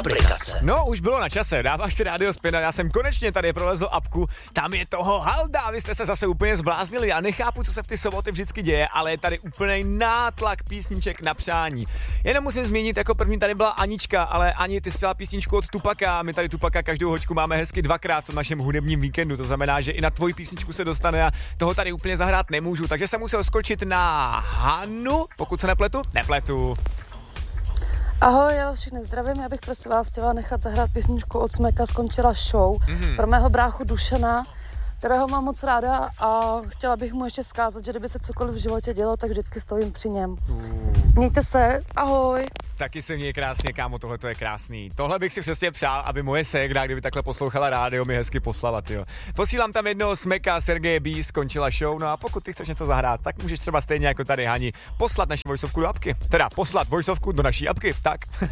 aplikace. No, už bylo na čase, dáváš si rádio Spin a já jsem konečně tady prolezl apku, tam je toho halda, vy jste se zase úplně zbláznili, já nechápu, co se v ty soboty vždycky děje, ale je tady úplný nátlak písniček na přání. Jenom musím zmínit, jako první tady byla Anička, ale Ani, ty jsi chtěla písničku od Tupaka, my tady Tupaka každou hoďku máme hezky dvakrát v našem hudebním víkendu, to znamená, že i na tvoji písničku se dostane a toho tady úplně zahrát nemůžu, takže jsem musel skočit na Hanu, pokud se nepletu. Ahoj, já vás všechny zdravím, já bych prosím vás chtěla nechat zahrát písničku od Smeka, skončila show pro mého bráchu Dušana, kterého mám moc ráda a chtěla bych mu ještě vzkázat, že kdyby se cokoliv v životě dělo, tak vždycky stojím při něm. Mějte se, ahoj. Taky se měj krásně, kámo, tohle to je krásný. Tohle bych si přesně přál, aby moje ségra, kdyby takhle poslouchala rádio, mi hezky poslala, tyjo. Posílám tam jednoho Smeka, Sergeje B, skončila show, no a pokud ty chceš něco zahrát, tak můžeš třeba stejně jako tady Hani poslat naši vojsovku do apky. Teda poslat vojsovku do naší apky, tak.